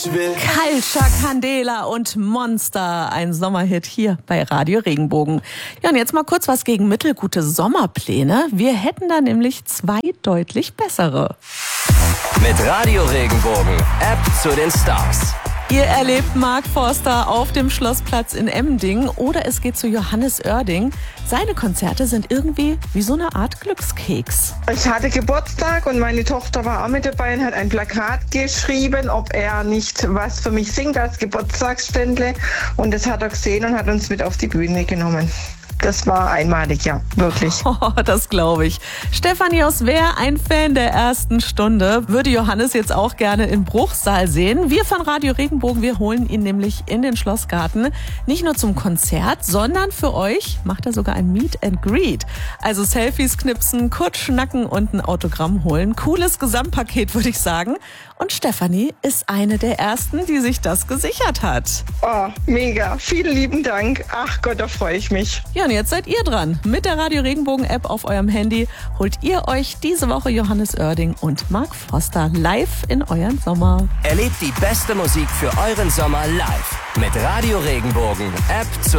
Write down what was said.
Culture Candela und Monster, ein Sommerhit hier bei Radio Regenbogen. Ja, und jetzt mal kurz was gegen mittelgute Sommerpläne. Wir hätten da nämlich 2 deutlich bessere. Mit Radio Regenbogen, App zu den Stars. Ihr erlebt Mark Forster auf dem Schlossplatz in Emmendingen oder es geht zu Johannes Oerding. Seine Konzerte sind irgendwie wie so eine Art Glückskeks. Ich hatte Geburtstag und meine Tochter war auch mit dabei und hat ein Plakat geschrieben, ob er nicht was für mich singt als Geburtstagsständle. Und das hat er gesehen und hat uns mit auf die Bühne genommen. Das war einmalig, ja, wirklich. Oh, das glaube ich. Stefanie aus Wehr, ein Fan der ersten Stunde, würde Johannes jetzt auch gerne im Bruchsal sehen. Wir von Radio Regenbogen, wir holen ihn nämlich in den Schlossgarten. Nicht nur zum Konzert, sondern für euch macht er sogar ein Meet and Greet. Also Selfies knipsen, kurz schnacken und ein Autogramm holen. Cooles Gesamtpaket, würde ich sagen. Und Stefanie ist eine der ersten, die sich das gesichert hat. Oh, mega. Vielen lieben Dank. Ach Gott, da freue ich mich. Ja, und jetzt seid ihr dran. Mit der Radio Regenbogen App auf eurem Handy holt ihr euch diese Woche Johannes Oerding und Mark Forster live in euren Sommer. Erlebt die beste Musik für euren Sommer live mit Radio Regenbogen, App zu